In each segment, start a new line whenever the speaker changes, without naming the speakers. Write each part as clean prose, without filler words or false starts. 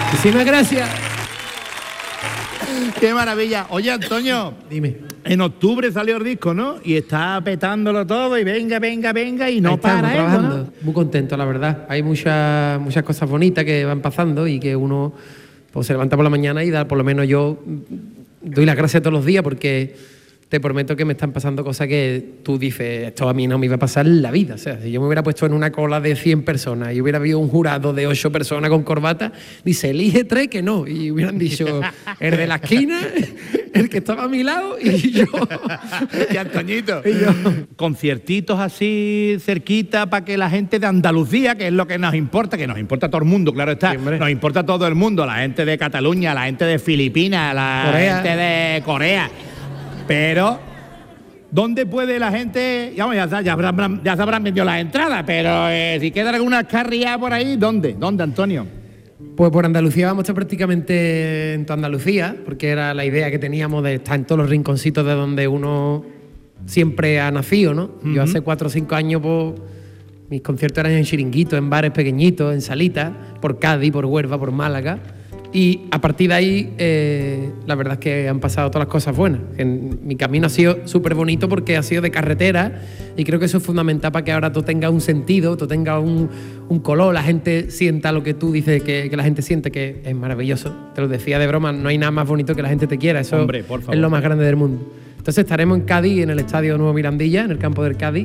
Muchísimas gracias.
¡Qué maravilla! Oye, Antonio,
dime.
En octubre salió el disco, ¿no? Y está petándolo todo y venga, y no para
trabajando,
¿no?
Muy contento, la verdad. Hay muchas cosas bonitas que van pasando y que uno pues, se levanta por la mañana y por lo menos yo doy las gracias todos los días porque te prometo que me están pasando cosas que tú dices, esto a mí no me iba a pasar en la vida. O sea, si yo me hubiera puesto en una cola de 100 personas y hubiera habido un jurado de 8 personas con corbata, dice, elige 3 que no. Y hubieran dicho, el de la esquina, el que estaba a mi lado y yo.
Y Antoñito. Y yo. Conciertitos así cerquita para que la gente de Andalucía, que es lo que nos importa, que nos importa a todo el mundo, claro está. Sí, nos importa a todo el mundo, la gente de Cataluña, la gente de Filipinas, la gente de Corea. Pero, ¿dónde puede la gente...? Ya se habrán vendido las entradas, pero si queda alguna carrilla por ahí, ¿dónde, Antonio?
Pues por Andalucía vamos a estar prácticamente en toda Andalucía, porque era la idea que teníamos de estar en todos los rinconcitos de donde uno siempre ha nacido, ¿no? Yo hace 4 o 5 años, pues, mis conciertos eran en chiringuitos, en bares pequeñitos, en salitas, por Cádiz, por Huelva, por Málaga. Y a partir de ahí, la verdad es que han pasado todas las cosas buenas. Mi camino ha sido súper bonito porque ha sido de carretera y creo que eso es fundamental para que ahora tú tengas un sentido, tú tengas un color, la gente sienta lo que tú dices que la gente siente, que es maravilloso. Te lo decía de broma, no hay nada más bonito que la gente te quiera, eso es lo más grande del mundo. Entonces estaremos en Cádiz, en el Estadio Nuevo Mirandilla, en el campo del Cádiz,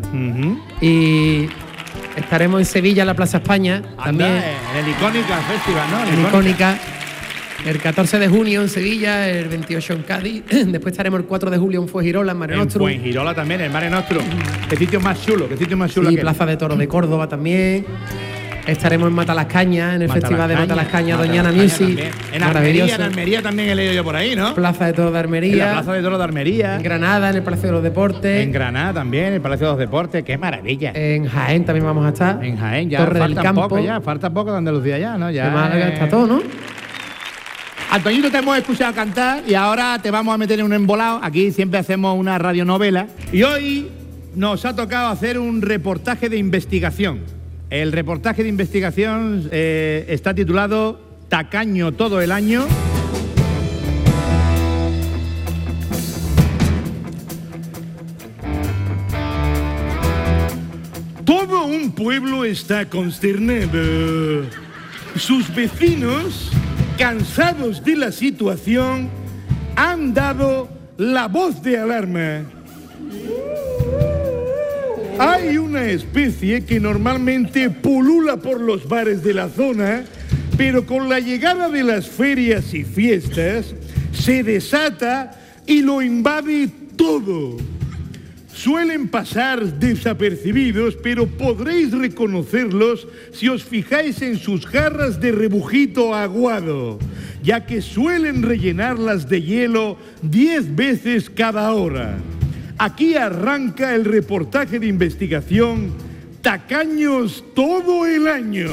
y estaremos en Sevilla, en la Plaza España, también
en el Icónica Festival, ¿no?
En Icónica. El 14 de junio en Sevilla, el 28 en Cádiz, después estaremos el 4 de julio en Fuengirola, en Mare Nostrum.
En Fuengirola también, en Mare Nostrum. Qué sitio más chulo,
Sí, Plaza de Toros de Córdoba también. Estaremos en Matalascañas, en el Festival de Matalascañas, Doñana Music.
En Almería también he leído yo por ahí, ¿no?
Plaza de Toros de Almería.
En la Plaza de Toros de Almería.
En Granada, en el Palacio de los Deportes.
En Granada también, en el Palacio de los Deportes. ¡Qué maravilla!
En Jaén también vamos a estar.
En Jaén, ya
Torre del Campo.
Falta poco de Andalucía ya, ¿no? Ya
de Málaga está todo, ¿no?
Antoñito, te hemos escuchado cantar y ahora te vamos a meter en un embolado. Aquí siempre hacemos una radionovela y hoy nos ha tocado hacer un reportaje de investigación. El reportaje de investigación está titulado Tacaño todo el año. Todo un pueblo está consternado. Sus vecinos, cansados de la situación, han dado la voz de alarma. Hay una especie que normalmente pulula por los bares de la zona, pero con la llegada de las ferias y fiestas se desata y lo invade todo. Suelen pasar desapercibidos, pero podréis reconocerlos si os fijáis en sus jarras de rebujito aguado, ya que suelen rellenarlas de hielo 10 veces cada hora. Aquí arranca el reportaje de investigación Tacaños todo el año.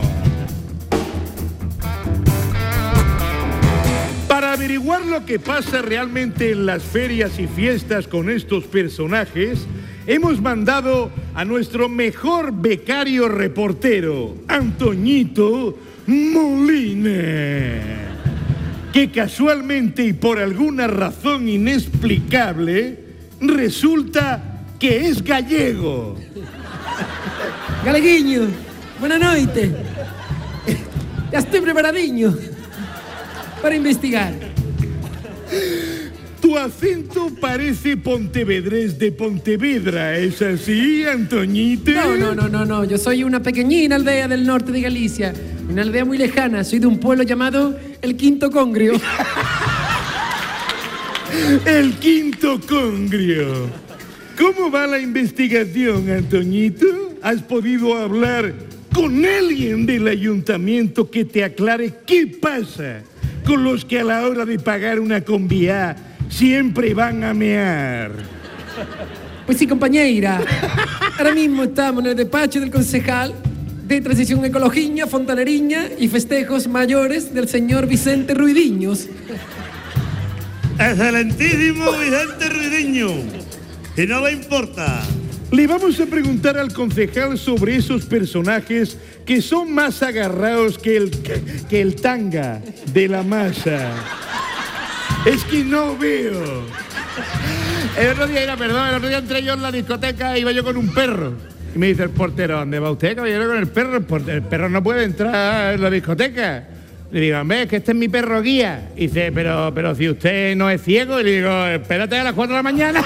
Para averiguar lo que pasa realmente en las ferias y fiestas con estos personajes, hemos mandado a nuestro mejor becario reportero, Antoñito Molina, que casualmente y por alguna razón inexplicable resulta que es gallego.
Galeguiño, buenas noches. Ya estoy preparadiño para investigar.
Tu acento parece pontevedrés de Pontevedra, ¿es así, Antoñito?
No. Yo soy una pequeñina aldea del norte de Galicia, una aldea muy lejana. Soy de un pueblo llamado El Quinto Congrio.
El Quinto Congrio. ¿Cómo va la investigación, Antoñito? ¿Has podido hablar con alguien del ayuntamiento que te aclare qué pasa con los que a la hora de pagar una combiá siempre van a mear?
Pues sí, compañera. Ahora mismo estamos en el despacho del concejal de Transición Ecologiña, Fontaneriña y Festejos Mayores del señor Vicente Ruidiños.
Excelentísimo Vicente Ruidiño, y no le importa.
Le vamos a preguntar al concejal sobre esos personajes que son más agarrados que el tanga de la masa. Es que no veo. El otro día entré yo en la discoteca, iba yo con un perro. Y me dice el portero, ¿dónde va usted, caballero, con el perro? El perro no puede entrar en la discoteca. Le digo, hombre, es que este es mi perro guía. Y dice, pero si usted no es ciego. Y le digo, espérate a las 4 de la mañana.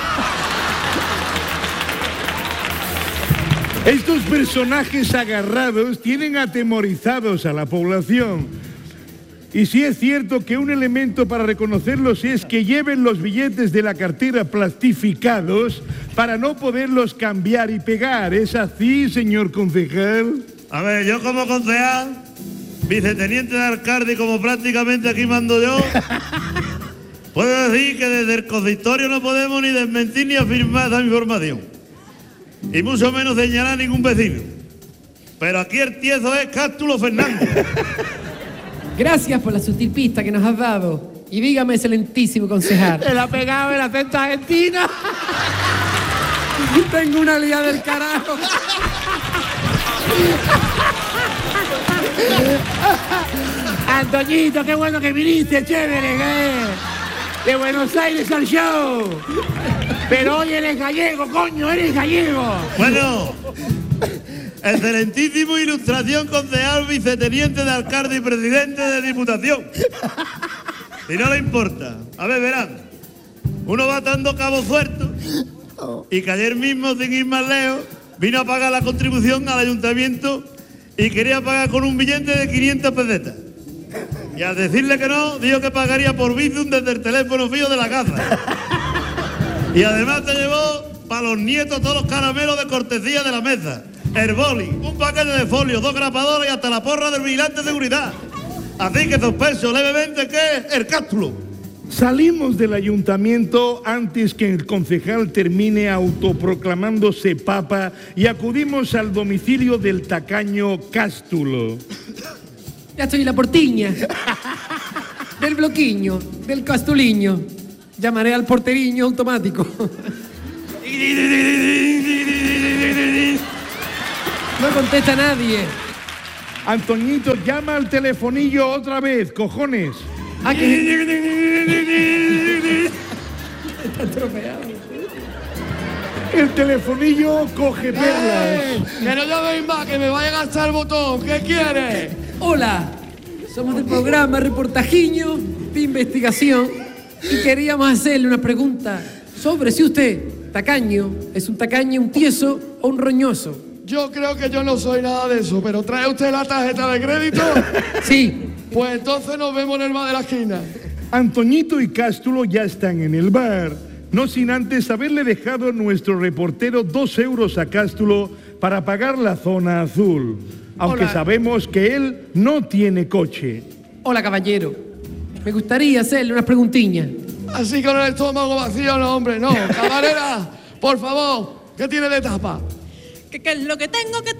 Estos personajes agarrados tienen atemorizados a la población. Y sí es cierto que un elemento para reconocerlos es que lleven los billetes de la cartera plastificados para no poderlos cambiar y pegar. ¿Es así, señor concejal?
A ver, yo como concejal, viceteniente de alcalde, como prácticamente aquí mando yo, puedo decir que desde el consistorio no podemos ni desmentir ni afirmar esa información. Y mucho menos señalar a ningún vecino. Pero aquí el tieso es Cástulo Fernández.
Gracias por la sutil pista que nos has dado. Y dígame, excelentísimo concejal.
¡Se la ha pegado el acento argentino!
Tengo una lía del carajo.
Antoñito, qué bueno que viniste, chévere, de Buenos Aires al show. Pero hoy eres gallego, coño, eres gallego.
Bueno, excelentísimo ilustración, concejal, viceteniente de alcalde y presidente de diputación. Si no le importa. A ver, verán. Uno va dando cabos sueltos y que ayer mismo, sin ir más lejos, vino a pagar la contribución al ayuntamiento y quería pagar con un billete de 500 pesetas. Y al decirle que no, dijo que pagaría por Bizum desde el teléfono fijo de la casa. Y además te llevó para los nietos todos los caramelos de cortesía de la mesa. El boli, un paquete de folio, 2 grapadoras y hasta la porra del vigilante de seguridad. Así que sospecho levemente que es el Cástulo.
Salimos del ayuntamiento antes que el concejal termine autoproclamándose papa y acudimos al domicilio del tacaño Cástulo.
Ya estoy en la portiña. Del bloquiño, del castuliño. Llamaré al porteriño automático. No contesta nadie.
Antoñito, llama al telefonillo otra vez, cojones.
Está estropeado.
El telefonillo coge perlas.
Que no llaméis más, que me vaya a gastar el botón. ¿Qué quieres?
Hola, somos del programa Reportajiño de Investigación y queríamos hacerle una pregunta sobre si usted, tacaño, es un tacaño, un tieso o un roñoso.
Yo creo que yo no soy nada de eso, pero ¿trae usted la tarjeta de crédito?
Sí.
Pues entonces nos vemos en el bar de la esquina.
Antoñito y Cástulo ya están en el bar, no sin antes haberle dejado a nuestro reportero 2 euros a Cástulo para pagar la zona azul, aunque
Hola.
sabemos que él no tiene coche.
Hola, caballero. Me gustaría hacerle unas preguntiñas.
Así con el estómago vacío, no, hombre, no. Camarera, por favor, ¿qué tiene de tapa?
¿Qué es lo que tengo que